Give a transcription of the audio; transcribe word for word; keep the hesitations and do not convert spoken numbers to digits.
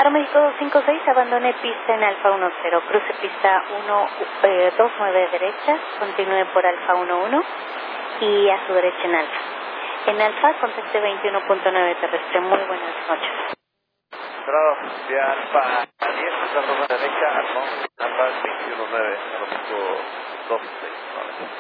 Aeroméxico dos cinco seis, abandone pista en Alfa uno cero, cruce pista uno dos nueve derecha, continúe por Alfa uno uno y a su derecha en Alfa. En Alfa, conteste veintiuno punto nueve terrestre. Muy buenas noches. Bravo, de Alfa diez, usando la derecha, Alfa, Alfa veintiuno punto nueve, Aeroméxico dos seis.